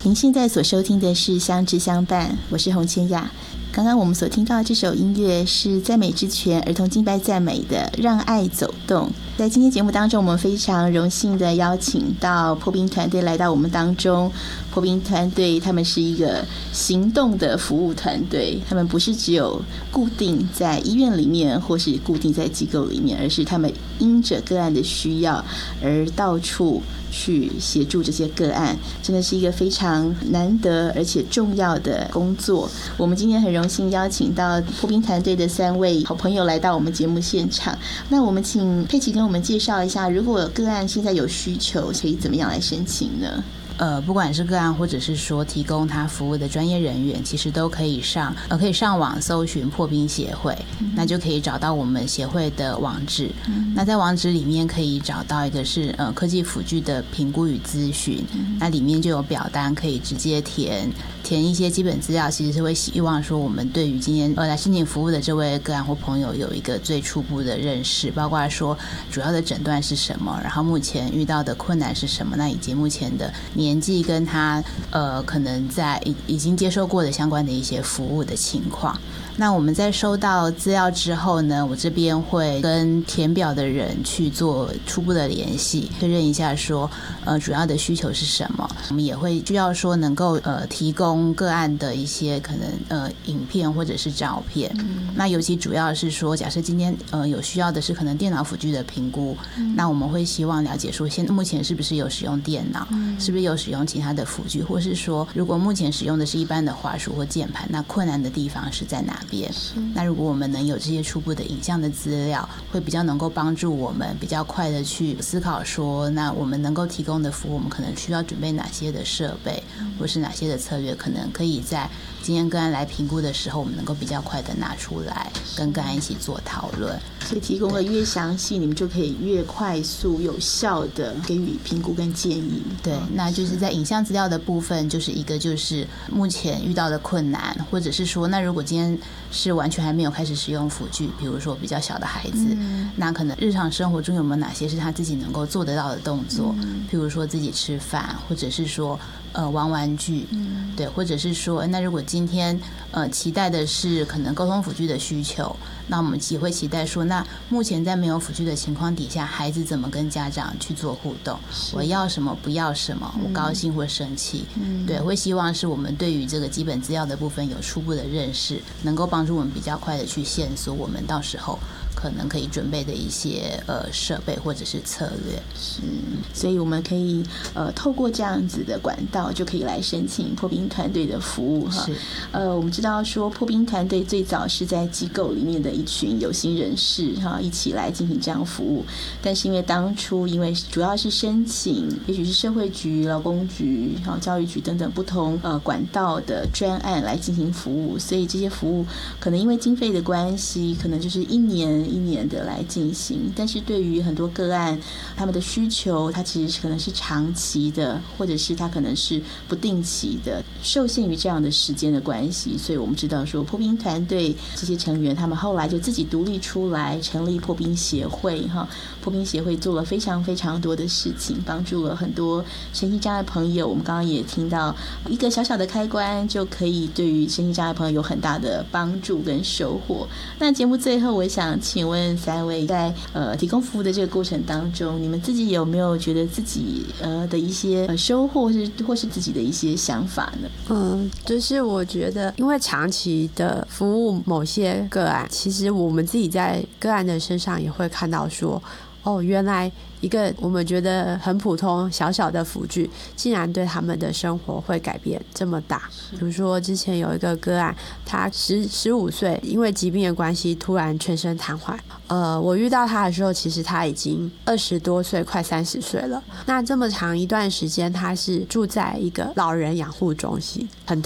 您现在所收听的是相知相伴，我是洪千雅。刚刚我们所听到这首音乐是赞美之泉儿童敬拜赞美的《让爱走动》。在今天节目当中，我们非常荣幸的邀请到破冰团队来到我们当中。破冰团队他们是一个行动的服务团队，他们不是只有固定在医院里面或是固定在机构里面，而是他们因着个案的需要而到处去协助这些个案，真的是一个非常难得而且重要的工作。我们今天很荣幸邀请到破冰团队的3位好朋友来到我们节目现场。那我们请佩奇跟我们介绍一下，如果个案现在有需求，可以怎么样来申请呢？ 不管是个案或者是说提供他服务的专业人员，其实都可以上网搜寻破冰协会，那就可以找到我们协会的网址。那在网址里面可以找到一个是科技辅具的评估与咨询，那里面就有表单可以直接填一些基本资料，其实是会希望说我们对于今天来申请服务的这位个案或朋友有一个最初步的认识，包括说主要的诊断是什么，然后目前遇到的困难是什么，那以及目前的年纪跟他可能在已经接受过的相关的一些服务的情况。那我们在收到资料之后呢，我这边会跟填表的人去做初步的联系，确认一下说主要的需求是什么。我们也会需要说能够提供个案的一些可能影片或者是照片。那尤其主要是说，假设今天有需要的是可能电脑辅具的评估，那我们会希望了解说目前是不是有使用电脑，是不是有使用其他的辅具，或是说如果目前使用的是一般的滑鼠或键盘，那困难的地方是在哪边。那如果我们能有这些初步的影像的资料，会比较能够帮助我们比较快的去思考说，那我们能够提供的服务，我们可能需要准备哪些的设备，或是哪些的策略，可能可以在今天个案来评估的时候，我们能够比较快的拿出来跟个案一起做讨论。 所以提供的越详细，你们就可以越快速有效的给予评估跟建议。 对，那就是在影像资料的部分，就是一个就是目前遇到的困难，或者是说那如果今天是完全还没有开始使用辅具，比如说比较小的孩子，那可能日常生活中有没有哪些是他自己能够做得到的动作，譬如说自己吃饭，或者是说玩玩具，对，或者是说那如果今天期待的是可能沟通辅具的需求，那我们也会期待说，那目前在没有辅具的情况底下，孩子怎么跟家长去做互动，我要什么不要什么，我高兴或生气，对，会希望是我们对于这个基本资料的部分有初步的认识，能够帮助我们比较快的去线索我们到时候可能可以准备的一些设备或者是策略。 所以我们可以透过这样子的管道就可以来申请破冰团队的服务哈。我们知道说破冰团队最早是在机构里面的一群有心人士哈一起来进行这样服务，但是因为当初因为主要是申请也许是社会局、劳工局、教育局等等不同管道的专案来进行服务，所以这些服务可能因为经费的关系，可能就是一年一年的来进行。但是对于很多个案，他们的需求它其实可能是长期的，或者是它可能是不定期的，受限于这样的时间的关系，所以我们知道说破冰团队这些成员他们后来就自己独立出来成立破冰协会哈。破冰协会做了非常非常多的事情，帮助了很多身心障碍朋友。我们刚刚也听到一个小小的开关就可以对于身心障碍朋友有很大的帮助跟收获。那节目最后我想请问3位，在提供服务的这个过程当中，你们自己有没有觉得自己的一些收获或是自己的一些想法呢？ 就是我觉得因为长期的服务某些个案，其实我们自己在个案的身上也会看到说，原来一个我们觉得很普通小小的辅具，竟然对他们的生活会改变这么大。比如说之前有一个个案，他15岁，因为疾病的关系突然全身瘫痪。我遇到他的时候，其实他已经20多岁，快30岁了。那这么长一段时间，他是住在一个老人养护中心，很